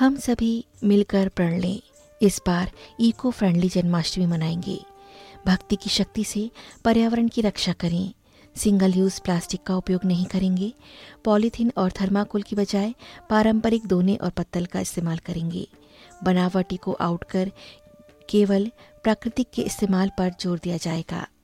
हम सभी मिलकर प्रण लें, इस बार इको फ्रेंडली जन्माष्टमी मनाएंगे। भक्ति की शक्ति से पर्यावरण की रक्षा करें। सिंगल यूज़ प्लास्टिक का उपयोग नहीं करेंगे। पॉलीथीन और थर्माकोल की बजाय पारंपरिक दोने और पत्तल का इस्तेमाल करेंगे। बनावटी को आउट कर केवल प्राकृतिक के इस्तेमाल पर जोर दिया जाएगा।